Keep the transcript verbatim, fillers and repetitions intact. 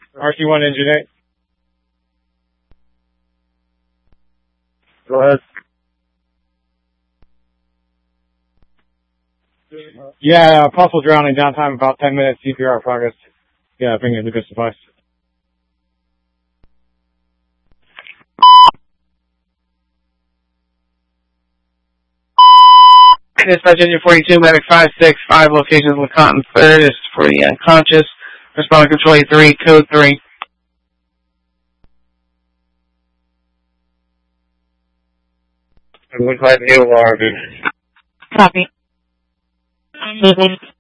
R C one engine eight. Go ahead. Yeah, uh, possible drowning, downtime about ten minutes, C P R progress. Yeah, bring it to good suffice. Dispatch engine forty-two, medic five six five, locations LeConte third is for the unconscious. Responder control three, code three. It looks like the alarm, dude. Copy.